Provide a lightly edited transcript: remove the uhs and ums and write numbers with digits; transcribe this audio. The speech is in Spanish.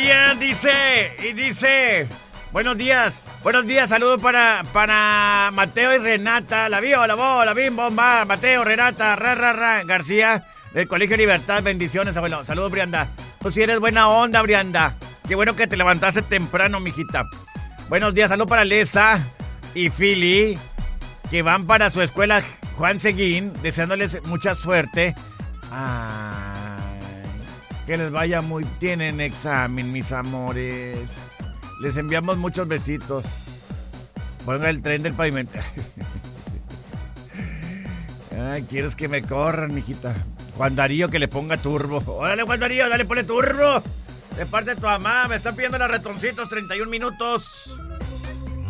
Oye, dice, buenos días, saludos para Mateo y Renata, la bim, bomba, Mateo, Renata, García, del Colegio Libertad, bendiciones, abuelo, saludos, Brianda. Tú sí eres buena onda, Brianda, qué bueno que te levantaste temprano, mijita. Buenos días, saludos para Lesa y Philly, que van para su escuela Juan Seguín, deseándoles mucha suerte. Que les vaya muy... Tienen examen, mis amores. Les enviamos muchos besitos. Ponga el tren del pavimento. Ay, ¿quieres que me corran, mijita? Juan Darío, que le ponga turbo. Órale, Juan Darío, dale, ponle turbo. De parte de tu mamá, me están pidiendo los ratoncitos, 31 minutos.